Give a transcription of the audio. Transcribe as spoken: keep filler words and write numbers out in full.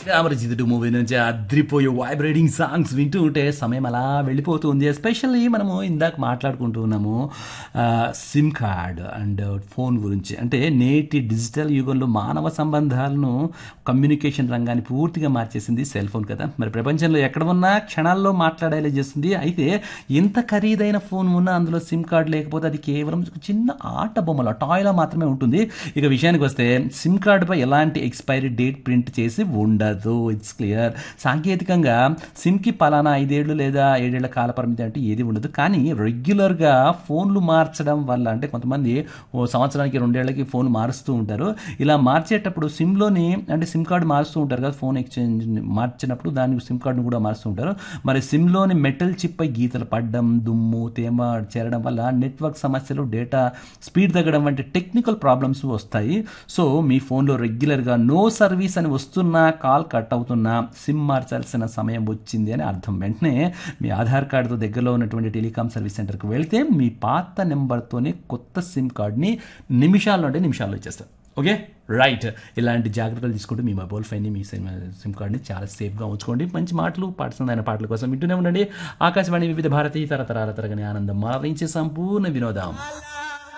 అమరజితుడు movie నుంచి అద్రిపోయే vibrating songs వింటూ ఉంటే సమయం అలా వెళ్ళిపోతుంది. ఎస్పెషల్లీ మనము ఇందాక మాట్లాడుకుంటూ ఉన్నాము సిమ్ కార్డ్ అండ్ ఫోన్ గురించి. అంటే నేటి డిజిటల్ యుగంలో మానవ సంబంధాలను కమ్యూనికేషన్ రంగాన్ని పూర్తిగా మార్చేసింది సెల్ ఫోన్ కదా. మరి ప్రపంచంలో ఎక్కడ ఉన్నా క్షణాల్లో మాట్లాడేలా చేస్తుంది. అయితే ఎంత ఖరీదైన ఫోన్ ఉన్నా అందులో సిమ్ కార్డ్ లేకపోతే అది కేవలం చిన్న ఆట బొమ్మల టాయ్లా మాత్రమే ఉంటుంది. ఇక విషయానికి వస్తే సిమ్ కార్డుపై ఎలాంటి ఎక్స్పైరీ డేట్ ప్రింట్ చేసి ఉండదు. It's clear. సాంకేతికంగా సిమ్కి పలానా ఐదేళ్లు లేదా ఏడేళ్ల కాల పరిమితి అంటే ఏది ఉండదు. కానీ రెగ్యులర్గా ఫోన్లు మార్చడం వల్ల, అంటే కొంతమంది ఓ సంవత్సరానికి రెండేళ్లకి ఫోన్ మారుస్తూ ఉంటారు. ఇలా మార్చేటప్పుడు సిమ్లోని అంటే సిమ్ కార్డు మారుస్తూ ఉంటారు కదా, ఫోన్ ఎక్స్చేంజ్ మార్చినప్పుడు దాని సిమ్ కార్డును కూడా మారుస్తూ ఉంటారు. మరి సిమ్లోని మెటల్ చిప్ పై గీతలు పడడం, దుమ్ము తేమ చేరడం వల్ల నెట్వర్క్ సమస్యలు, డేటా స్పీడ్ తగ్గడం వంటి టెక్నికల్ ప్రాబ్లమ్స్ వస్తాయి. సో మీ ఫోన్లో రెగ్యులర్గా నో సర్వీస్ అని వస్తున్నా, కాల్ కట్ అవుతున్నా సిమ్ మార్చాల్సిన సమయం వచ్చింది అని అర్థం. వెంటనే మీ ఆధార్ కార్డుతో దగ్గరలో ఉన్నటువంటి టెలికాం సర్వీస్ సెంటర్కి వెళ్తే మీ పాత నెంబర్తోనే కొత్త సిమ్ కార్డ్ని నిమిషాల్లో అంటే నిమిషాల్లో ఇచ్చేస్తారు. Okay right. ఇలాంటి జాగ్రత్తలు తీసుకుంటూ మీ మొబైల్ ఫోన్ని, మీ సిమ్ సిమ్ కార్డ్ని చాలా సేఫ్గా ఉంచుకోండి. మంచి మాటలు, పాఠశాలైన పాటల కోసం వింటూనే ఉండండి. ఆకాశవాణి వివిధ భారతి తరతరాల తరగని ఆనందం మారించే సంపూర్ణ వినోదం.